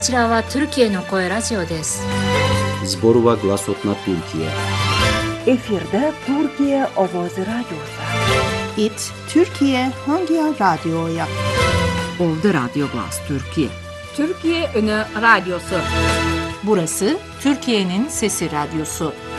こちらはトルキエの声ラジオです。 Zborova glasotna Türkiye. Efirde Türkiye Ovozi Radyosu. It Türkiye Hangi Radyo'ya? Ovda Radyo Glas Türkiye. Türkiye Önü Radyosu. Burası Türkiye'nin Sesi Radyosu.